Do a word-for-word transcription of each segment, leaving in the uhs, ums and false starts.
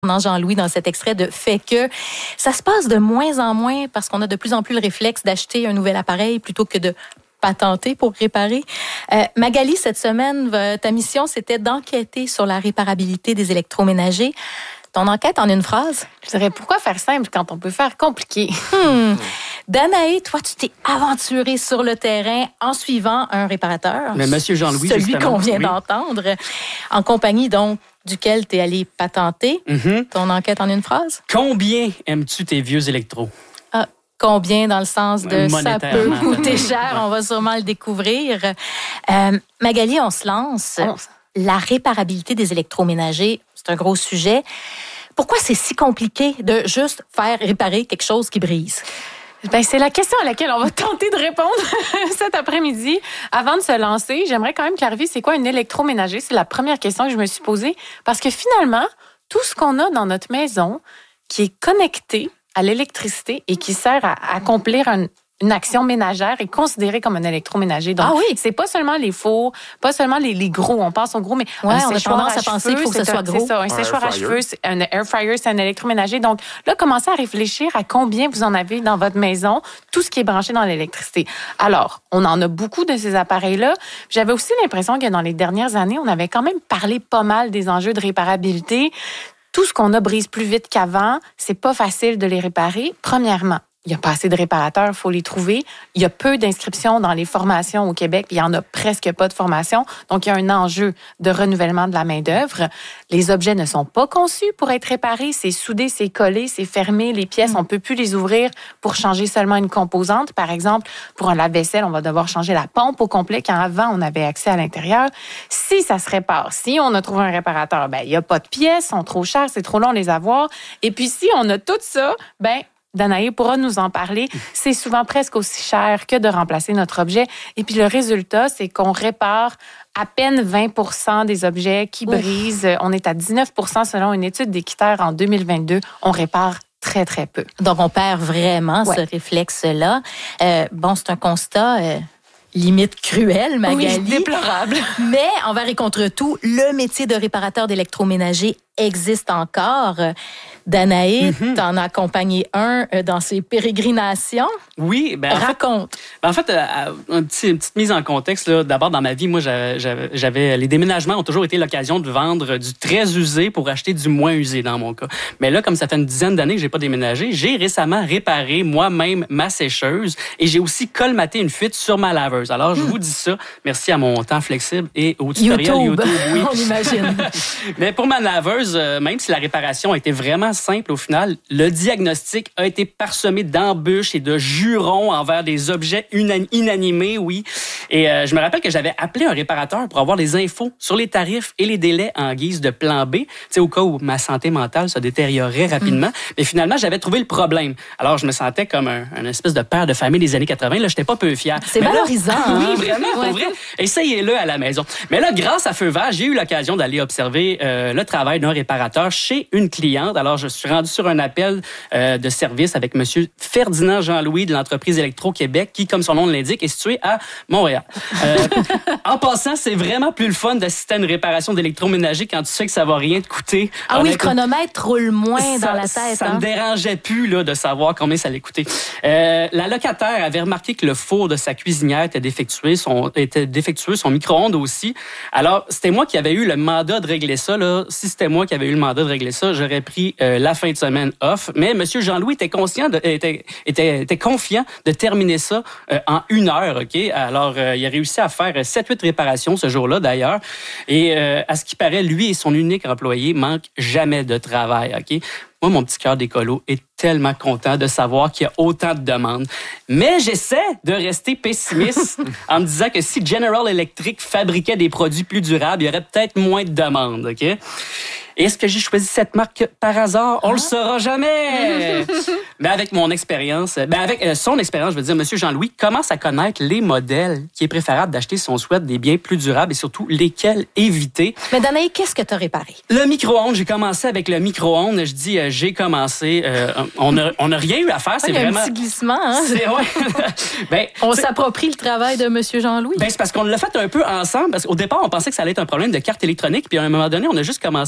Jean-Louis dans cet extrait de Fait que ça se passe de moins en moins parce qu'on a de plus en plus le réflexe d'acheter un nouvel appareil plutôt que de patenter pour réparer. Euh, Magali, cette semaine, ta mission, c'était d'enquêter sur la réparabilité des électroménagers. Ton enquête en une phrase? Je dirais, pourquoi faire simple quand on peut faire compliqué? Hmm. Danae, toi, tu t'es aventurée sur le terrain en suivant un réparateur. Mais Monsieur Jean-Louis, celui justement, qu'on vient oui. d'entendre, en compagnie donc duquel tu es allé patenter. Mm-hmm. Ton enquête en une phrase? Combien aimes-tu tes vieux électros? Ah, combien dans le sens de ça peut coûter cher? On va sûrement le découvrir. Euh, Magali, on se lance. Oh. La réparabilité des électroménagers, c'est un gros sujet. Pourquoi c'est si compliqué de juste faire réparer quelque chose qui brise? Ben, c'est la question à laquelle on va tenter de répondre cet après-midi. Avant de se lancer, j'aimerais quand même clarifier c'est quoi un électroménager. C'est la première question que je me suis posée. Parce que finalement, tout ce qu'on a dans notre maison qui est connecté à l'électricité et qui sert à accomplir un une action ménagère est considérée comme un électroménager. Donc, ah oui. c'est pas seulement les fours, pas seulement les, les gros. On pense aux gros, mais ouais, un on a tendance à, à penser qu'il faut que ce soit gros. C'est ça, un, un séchoir à cheveux, un air fryer, c'est un électroménager. Donc, là, commencez à réfléchir à combien vous en avez dans votre maison, tout ce qui est branché dans l'électricité. Alors, on en a beaucoup de ces appareils-là. J'avais aussi l'impression que dans les dernières années, on avait quand même parlé pas mal des enjeux de réparabilité. Tout ce qu'on a brise plus vite qu'avant. C'est pas facile de les réparer. Premièrement, il n'y a pas assez de réparateurs, il faut les trouver. Il y a peu d'inscriptions dans les formations au Québec, puis il n'y en a presque pas de formation. Donc, il y a un enjeu de renouvellement de la main-d'œuvre. Les objets ne sont pas conçus pour être réparés. C'est soudé, c'est collé, c'est fermé. Les pièces, on ne peut plus les ouvrir pour changer seulement une composante. Par exemple, pour un lave-vaisselle, on va devoir changer la pompe au complet quand avant, on avait accès à l'intérieur. Si ça se répare, si on a trouvé un réparateur, ben il n'y a pas de pièces, sont trop chères, c'est trop long de les avoir. Et puis, si on a tout ça, ben Danae pourra nous en parler. C'est souvent presque aussi cher que de remplacer notre objet. Et puis le résultat, c'est qu'on répare à peine vingt pour cent des objets qui Ouf. brisent. On est à dix-neuf pour cent selon une étude d'Équiterre en deux mille vingt-deux. On répare très, très peu. Donc, on perd vraiment ouais. ce réflexe-là. Euh, bon, c'est un constat... Euh... limite cruelle, Magali. Oui, déplorable. Mais, envers et contre tout, le métier de réparateur d'électroménager existe encore. Danae, mm-hmm. t'en as accompagné un dans ses pérégrinations. Oui, ben raconte. En fait, en fait un petit, une petite mise en contexte. Là. D'abord, dans ma vie, moi, j'avais, j'avais les déménagements ont toujours été l'occasion de vendre du très usé pour acheter du moins usé dans mon cas. Mais là, comme ça fait une dizaine d'années que j'ai pas déménagé, j'ai récemment réparé moi-même ma sécheuse et j'ai aussi colmaté une fuite sur ma laveuse. Alors, je mm. vous dis ça, merci à mon temps flexible et au tutoriel YouTube. YouTube. Oui. On imagine. Mais pour ma laveuse, même si la réparation a été vraiment simple au final, le diagnostic a été parsemé d'embûches et de jurons envers des objets inanimés, oui. Et euh, je me rappelle que j'avais appelé un réparateur pour avoir les infos sur les tarifs et les délais en guise de plan B, tu sais, au cas où ma santé mentale se détériorait rapidement. Mm. Mais finalement, j'avais trouvé le problème. Alors, je me sentais comme un, un espèce de père de famille des années quatre-vingts. Là, j'étais pas peu fier. C'est Mais valorisant. Là, hein? Oui, vraiment, pour ouais. vrai. Essayez-le à la maison. Mais là, grâce à Feu Vert, j'ai eu l'occasion d'aller observer euh, le travail d'un réparateur chez une cliente. Alors, je suis rendu sur un appel euh, de service avec Monsieur Ferdinand Jean-Louis de l'entreprise Électro-Québec qui, comme son nom l'indique, est situé à Montréal. Euh, en passant, c'est vraiment plus le fun d'assister à une réparation d'électroménager quand tu sais que ça va rien te coûter. Ah oui, le chronomètre roule moins ça, dans la tête. Ça hein? me dérangeait plus là, de savoir combien ça allait coûter. Euh, la locataire avait remarqué que le four de sa cuisinière était défectueux, son, était défectueux, son micro-ondes aussi. Alors, c'était moi qui avais eu le mandat de régler ça. Là. Si c'était moi qui avais eu le mandat de régler ça, j'aurais pris euh, la fin de semaine off. Mais M. Jean-Louis était conscient, de, était, était, était confiant de terminer ça euh, en une heure. Ok. Alors, euh, il a réussi à faire sept huit réparations ce jour-là, d'ailleurs. Et euh, à ce qui paraît, lui et son unique employé manquent jamais de travail. Ok. Moi, mon petit cœur d'écolo est tellement content de savoir qu'il y a autant de demandes. Mais j'essaie de rester pessimiste en me disant que si General Electric fabriquait des produits plus durables, il y aurait peut-être moins de demandes. Ok. Est-ce que j'ai choisi cette marque par hasard? On ah. le saura jamais! Mais avec mon expérience, ben avec euh, son expérience, je veux dire, M. Jean-Louis commence à connaître les modèles qui est préférable d'acheter si on souhaite des biens plus durables et surtout lesquels éviter. Mais Danae, qu'est-ce que tu as réparé? Le micro-ondes. J'ai commencé avec le micro-ondes. Je dis, euh, j'ai commencé. Euh, on n'a on a rien eu à faire. C'est ouais, vraiment. Un petit glissement. Hein? C'est, ouais. ben, on s'approprie le travail de M. Jean-Louis. Ben, c'est parce qu'on l'a fait un peu ensemble. Parce qu'au départ, on pensait que ça allait être un problème de carte électronique. Puis à un moment donné, on a juste commencé à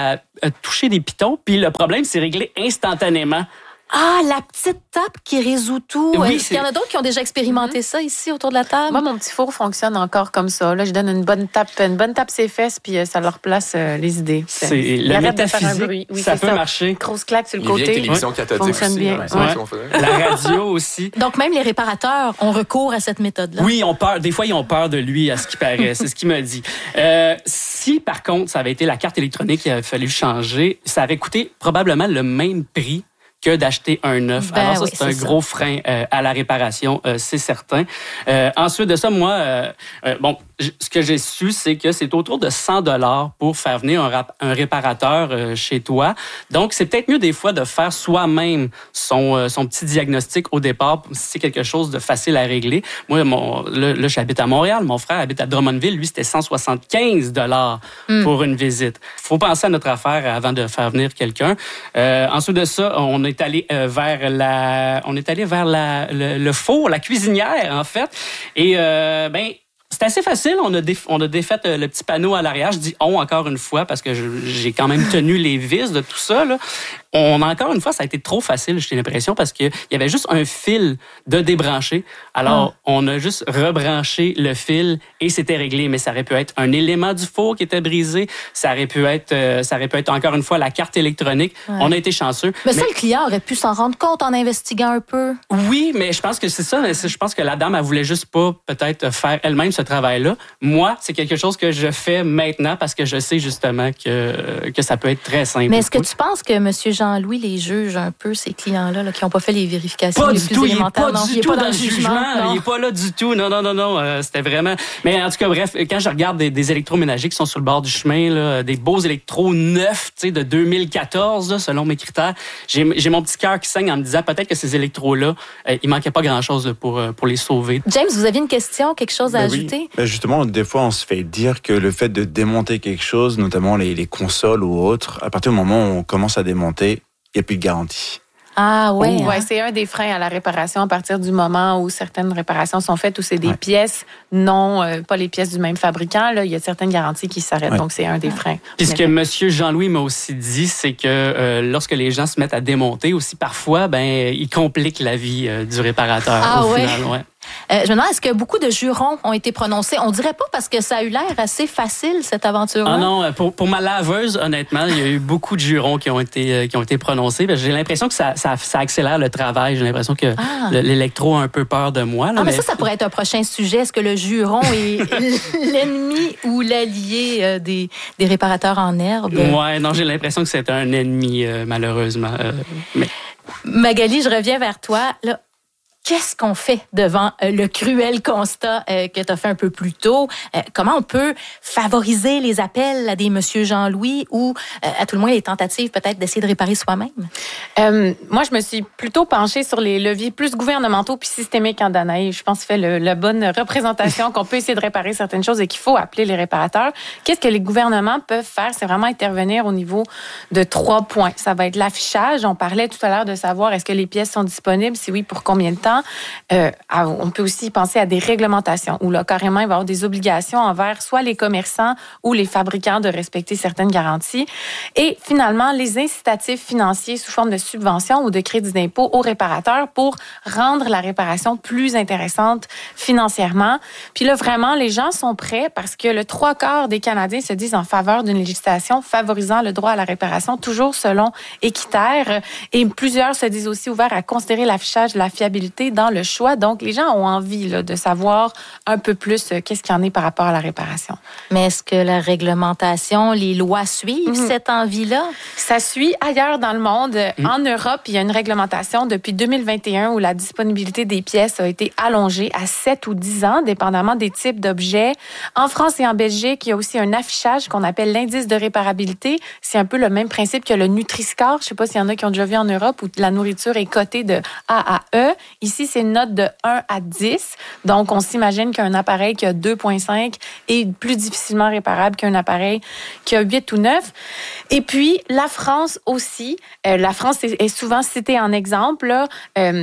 à, à toucher des pitons, puis le problème s'est réglé instantanément. Ah, la petite tape qui résout tout. Oui, Est-ce qu'il y en a d'autres qui ont déjà expérimenté mm-hmm. ça ici autour de la table? Moi, mon petit four fonctionne encore comme ça. Là, je donne une bonne tape, une bonne tape ses fesses, puis ça leur place euh, les idées. C'est, c'est le métaphysique, oui, ça peut ça. marcher. Grosse claque sur le côté. Télévision cathodique fonctionne aussi, bien. Hein, ouais. La radio aussi. Donc, même les réparateurs ont recours à cette méthode-là. Oui, on peur. Des fois, ils ont peur de lui, à ce qui paraît. C'est ce qu'il m'a dit. Euh, si, par contre, ça avait été la carte électronique qu'il avait fallu changer, ça avait coûté probablement le même prix que d'acheter un neuf. Ben Alors ça, oui, c'est, c'est un ça. gros frein euh, à la réparation, euh, c'est certain. Euh, ensuite de ça, moi, euh, euh, bon, j- ce que j'ai su, c'est que c'est autour de cent dollars pour faire venir un, rap- un réparateur euh, chez toi. Donc, c'est peut-être mieux des fois de faire soi-même son, euh, son petit diagnostic au départ, si c'est quelque chose de facile à régler. Moi, mon, là, là, j'habite à Montréal, mon frère habite à Drummondville, lui, c'était cent soixante-quinze dollars mm. pour une visite. Faut penser à notre affaire avant de faire venir quelqu'un. Euh, ensuite de ça, on est allé euh, vers la, on est allé vers la, le, le four, la cuisinière en fait, et euh, ben. C'est assez facile. On a, déf- on a défait le petit panneau à l'arrière. Je dis « on » encore une fois parce que je, j'ai quand même tenu les vis de tout ça. Là. On, encore une fois, ça a été trop facile, j'ai l'impression, parce qu'il y avait juste un fil de débrancher. Alors, ah. on a juste rebranché le fil et c'était réglé. Mais ça aurait pu être un élément du four qui était brisé. Ça aurait pu être, euh, ça aurait pu être encore une fois la carte électronique. Ouais. On a été chanceux. Mais, mais ça, le client aurait pu s'en rendre compte en investiguant un peu. Oui, mais je pense que c'est ça. Mais c'est, je pense que la dame, elle voulait juste pas peut-être faire elle-même ce travail-là. Moi, c'est quelque chose que je fais maintenant parce que je sais justement que, que ça peut être très simple. Mais est-ce que tu penses que M. Jean-Louis les juge un peu, ces clients-là là, qui n'ont pas fait les vérifications pas les du plus tout, élémentaires? Il n'est pas non, du il est tout pas dans, dans le jugement. jugement il n'est pas là du tout. Non, non, non, non. Euh, c'était vraiment... Mais en tout cas, bref, quand je regarde des, des électroménagers qui sont sur le bord du chemin, là, des beaux électros neufs de deux mille quatorze, là, selon mes critères, j'ai, j'ai mon petit cœur qui saigne en me disant peut-être que ces électros-là, euh, il ne manquait pas grand-chose là, pour, euh, pour les sauver. James, vous aviez une question, quelque chose à ben ajouter? Oui. Ben justement, des fois, on se fait dire que le fait de démonter quelque chose, notamment les, les consoles ou autres, à partir du moment où on commence à démonter, il n'y a plus de garantie. Ah ouais. Oh, hein? ouais, c'est un des freins à la réparation à partir du moment où certaines réparations sont faites, où c'est des ouais. pièces non, euh, pas les pièces du même fabricant. Là, il y a certaines garanties qui s'arrêtent, ouais. donc c'est un des freins. Puis ce que M. Jean-Louis m'a aussi dit, c'est que euh, lorsque les gens se mettent à démonter aussi, parfois, ben, ils compliquent la vie euh, du réparateur ah, au ouais. final. Ouais. Euh, je me demande, est-ce que beaucoup de jurons ont été prononcés? On dirait pas parce que ça a eu l'air assez facile, cette aventure-là. Ah non, pour, pour ma laveuse, honnêtement, il y a eu beaucoup de jurons qui ont été, qui ont été prononcés. J'ai l'impresmission que ça, ça, ça accélère le travail. J'ai l'impression que ah. l'électro a un peu peur de moi. Là, ah, mais, mais ça, ça pourrait être un prochain sujet. Est-ce que le juron est l'ennemi ou l'allié des, des réparateurs en herbe? Ouais, non, j'ai l'impression que c'est un ennemi, euh, malheureusement. Euh, mais... Magali, je reviens vers toi. Là, qu'est-ce qu'on fait devant euh, le cruel constat euh, que tu as fait un peu plus tôt? Euh, comment on peut favoriser les appels à des Monsieur Jean-Louis ou euh, à tout le moins les tentatives peut-être d'essayer de réparer soi-même? Euh, moi, je me suis plutôt penchée sur les leviers plus gouvernementaux puis systémiques en Danaï. Je pense que fait le, la bonne représentation qu'on peut essayer de réparer certaines choses et qu'il faut appeler les réparateurs. Qu'est-ce que les gouvernements peuvent faire? C'est vraiment intervenir au niveau de trois points. Ça va être l'affichage. On parlait tout à l'heure de savoir est-ce que les pièces sont disponibles? Si oui, pour combien de temps? Euh, on peut aussi penser à des réglementations où là, carrément, il va y avoir des obligations envers soit les commerçants ou les fabricants de respecter certaines garanties. Et finalement, les incitatifs financiers sous forme de subventions ou de crédits d'impôt aux réparateurs pour rendre la réparation plus intéressante financièrement. Puis là, vraiment, les gens sont prêts parce que le trois quarts des Canadiens se disent en faveur d'une législation favorisant le droit à la réparation, toujours selon Équiterre. Et plusieurs se disent aussi ouverts à considérer l'affichage de la fiabilité dans le choix. Donc, les gens ont envie là, de savoir un peu plus euh, qu'est-ce qu'il y en est par rapport à la réparation. Mais est-ce que la réglementation, les lois suivent mm-hmm. cette envie-là? Ça suit ailleurs dans le monde. Mm-hmm. En Europe, il y a une réglementation depuis deux mille vingt et un où la disponibilité des pièces a été allongée à sept ou dix ans, dépendamment des types d'objets. En France et en Belgique, il y a aussi un affichage qu'on appelle l'indice de réparabilité. C'est un peu le même principe que le Nutri-Score. Je ne sais pas s'il y en a qui ont déjà vu en Europe où la nourriture est cotée de A à E. Ici, c'est une note de un à dix. Donc, on s'imagine qu'un appareil qui a deux virgule cinq est plus difficilement réparable qu'un appareil qui a huit ou neuf. Et puis, la France aussi. Euh, la France est, est souvent citée en exemple. Là. Euh,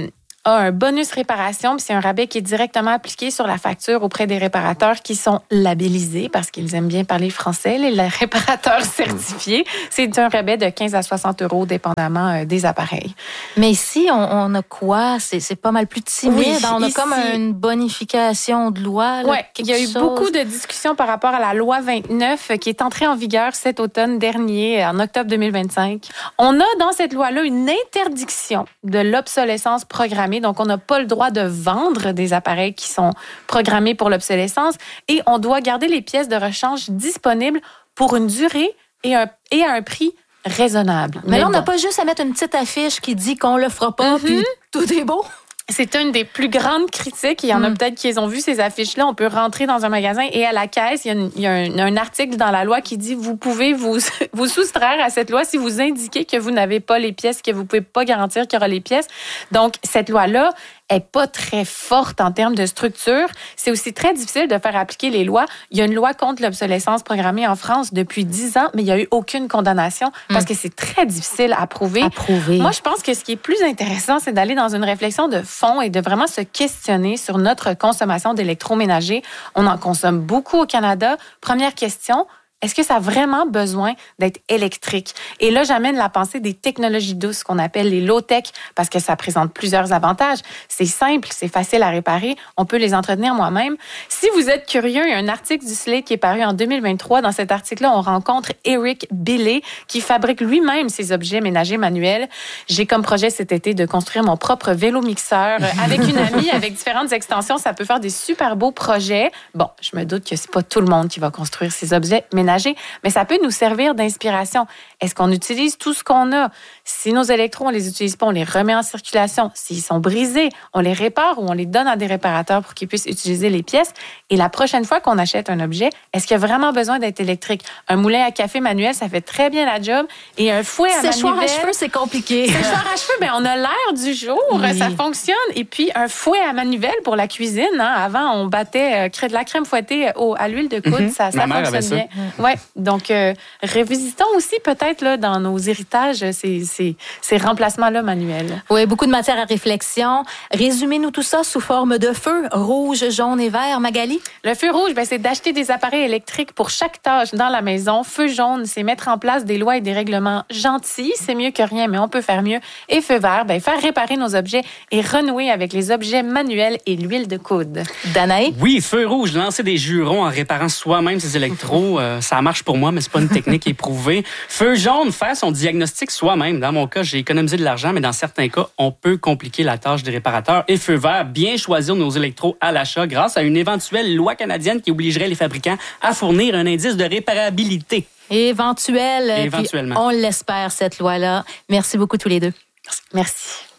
a un bonus réparation, puis c'est un rabais qui est directement appliqué sur la facture auprès des réparateurs qui sont labellisés, parce qu'ils aiment bien parler français, les réparateurs certifiés. C'est un rabais de quinze à soixante euros, dépendamment des appareils. Mais ici, on, on a quoi? C'est, c'est pas mal plus timide. Oui, on a ici, comme une bonification de loi. Oui, il y a eu chose. beaucoup de discussions par rapport à la loi vingt-neuf qui est entrée en vigueur cet automne dernier, en octobre deux mille vingt-cinq. On a dans cette loi-là une interdiction de l'obsolescence programmée. Donc, on n'a pas le droit de vendre des appareils qui sont programmés pour l'obsolescence et on doit garder les pièces de rechange disponibles pour une durée et, un, et à un prix raisonnable. Mais, Mais là, bon. on n'a pas juste à mettre une petite affiche qui dit qu'on le fera pas, mm-hmm. puis tout est beau. C'est une des plus grandes critiques. Il y en a mm. peut-être qui ont vu ces affiches-là. On peut rentrer dans un magasin et à la caisse, il y a, une, il y a un, un article dans la loi qui dit vous pouvez vous, vous soustraire à cette loi si vous indiquez que vous n'avez pas les pièces, que vous pouvez pas garantir qu'il y aura les pièces. Donc, cette loi-là est pas très forte en termes de structure. C'est aussi très difficile de faire appliquer les lois. Il y a une loi contre l'obsolescence programmée en France depuis dix ans, mais il n'y a eu aucune condamnation parce mm. que c'est très difficile à prouver. À prouver. Moi, je pense que ce qui est plus intéressant, c'est d'aller dans une réflexion de fond et de vraiment se questionner sur notre consommation d'électroménager. On en consomme beaucoup au Canada. Première question, est-ce que ça a vraiment besoin d'être électrique? Et là, j'amène la pensée des technologies douces qu'on appelle les low-tech parce que ça présente plusieurs avantages. C'est simple, c'est facile à réparer. On peut les entretenir moi-même. Si vous êtes curieux, il y a un article du Slate qui est paru en deux mille vingt-trois. Dans cet article-là, on rencontre Eric Billet qui fabrique lui-même ses objets ménagers manuels. J'ai comme projet cet été de construire mon propre vélo-mixeur avec une amie, avec différentes extensions. Ça peut faire des super beaux projets. Bon, je me doute que c'est pas tout le monde qui va construire ces objets ménagers, mais ça peut nous servir d'inspiration. Est-ce qu'on utilise tout ce qu'on a? Si nos électros, on les utilise pas, on les remet en circulation. S'ils sont brisés, on les répare ou on les donne à des réparateurs pour qu'ils puissent utiliser les pièces. Et la prochaine fois qu'on achète un objet, est-ce qu'il y a vraiment besoin d'être électrique? Un moulin à café manuel, ça fait très bien la job. Et un fouet à manivelle... Séchoir à cheveux, c'est compliqué. Séchoir à cheveux, ben on a l'air du jour, oui. Ça fonctionne. Et puis, un fouet à manivelle pour la cuisine. Hein. Avant, on battait euh, de la crème fouettée au, à l'huile de coude. Mm-hmm. Ça, ça fonctionne bien. Mm-hmm. Ouais, donc euh, révisitons aussi peut-être là dans nos héritages ces, ces, ces remplacements-là manuels. Oui, beaucoup de matière à réflexion. Résumez-nous tout ça sous forme de feu, rouge, jaune et vert. Magali? Le feu rouge, ben, c'est d'acheter des appareils électriques pour chaque tâche dans la maison. Feu jaune, c'est mettre en place des lois et des règlements gentils. C'est mieux que rien, mais on peut faire mieux. Et feu vert, ben, faire réparer nos objets et renouer avec les objets manuels et l'huile de coude. Danae? Oui, feu rouge, lancer des jurons en réparant soi-même ses électros. euh, ça marche pour moi, mais c'est pas une technique éprouvée. Feu jaune, faire son diagnostic soi-même. Dans mon cas, j'ai économisé de l'argent, mais dans certains cas, on peut compliquer la tâche des réparateurs. Et feu vert, bien choisir nos électros à l'achat grâce à une éventuelle loi canadienne qui obligerait les fabricants à fournir un indice de réparabilité. Éventuel. Éventuellement. On l'espère, cette loi-là. Merci beaucoup tous les deux. Merci.